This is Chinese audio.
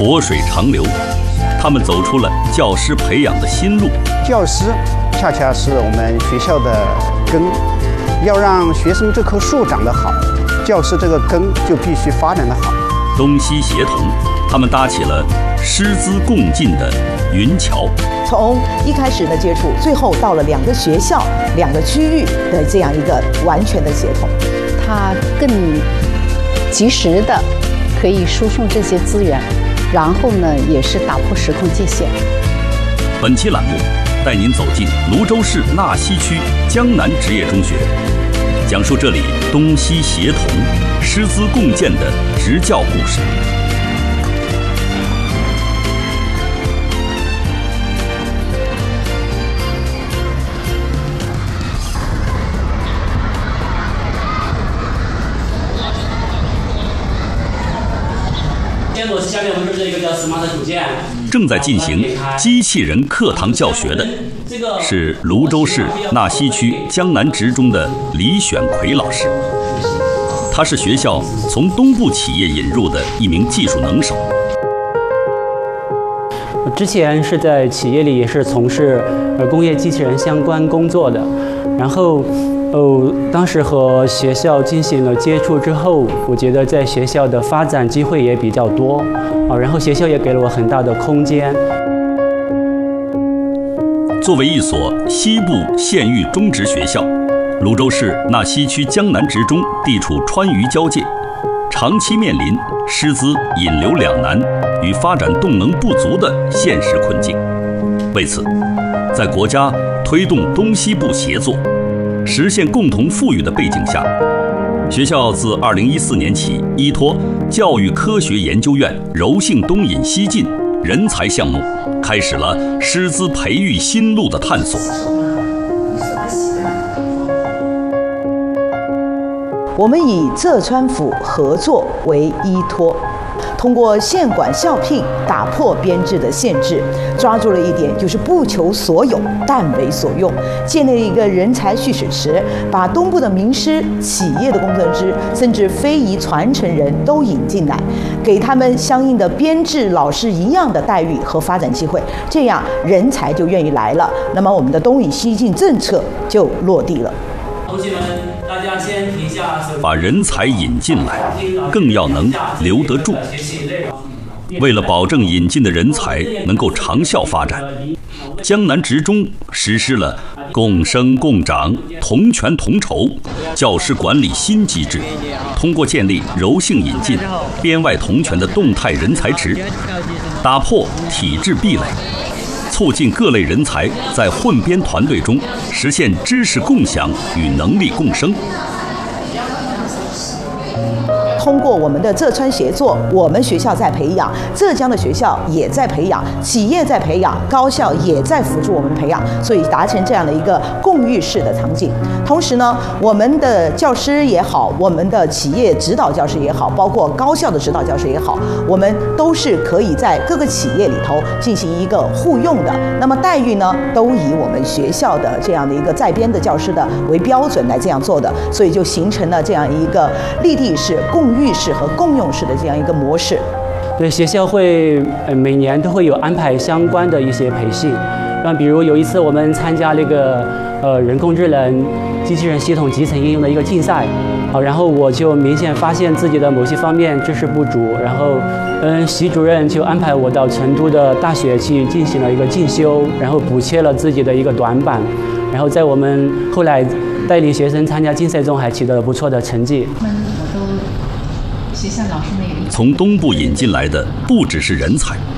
活水长流，他们走出了教师培养的新路。 教师恰恰是我们学校的根，要让学生这棵树长得好，教师这个根就必须发展得好。 东西协同，他们搭起了师资共进的云桥。 从一开始的接触，最后到了2个学校、2个区域的这样一个完全的协同， 它更及时的可以输送这些资源，然后呢，也是打破时空界限。 本期栏目带您走进泸州市纳西区江南职业中学，讲述这里东西协同、师资共建的职教故事。 下面我们这一个叫 Smart 组件， 正在进行机器人课堂教学的是泸州市纳西区江南职中的李选奎老师，他是学校从东部企业引入的一名技术能手。 之前是在企业里也是从事工业机器人相关工作的，然后当时和学校进行了接触之后，我觉得在学校的发展机会也比较多然后学校也给了我很大的空间。 作为一所西部县域中职学校，泸州市纳西区江南职中地处川渝交界，长期面临师资引流两难与发展动能不足的现实困境。为此，在国家推动东西部协作、实现共同富裕的背景下，学校自2014年起依托教育科学研究院柔性东引西进人才项目，开始了师资培育新路的探索。 我们以浙川府合作为依托，通过县管校聘打破编制的限制，抓住了一点，就是不求所有，但为所用，建立了一个人才蓄水池，把东部的名师、企业的工程师，甚至非遗传承人都引进来，给他们相应的编制老师一样的待遇和发展机会，这样人才就愿意来了，那么我们的东引西进政策就落地了。 同学们，大家先停下手， 把人才引进来，更要能留得住。为了保证引进的人才能够长效发展，江南职中实施了共生共长、同权同筹教师管理新机制，通过建立柔性引进、编外同权的动态人才池，打破体制壁垒，促进各类人才在混编团队中实现知识共享与能力共生。 通过我们的浙川协作，我们学校在培养，浙江的学校也在培养，企业在培养，高校也在辅助我们培养，所以达成这样的一个共育式的场景。同时呢，我们的教师也好，我们的企业指导教师也好，包括高校的指导教师也好，我们都是可以在各个企业里头进行一个互用的。那么待遇呢，都以我们学校的这样的一个在编的教师的为标准来这样做的，所以就形成了这样一个立地式、共育式和共用式的这样一个模式。 对，学校会每年都会有安排相关的一些培训，比如有一次我们参加那个人工智能机器人系统集成应用的一个竞赛，然后我就明显发现自己的某些方面知识不足，然后习主任就安排我到成都的大学去进行了一个进修，然后补切了自己的一个短板，然后在我们后来带领学生参加竞赛中还取得了不错的成绩。 从东部引进来的不只是人才，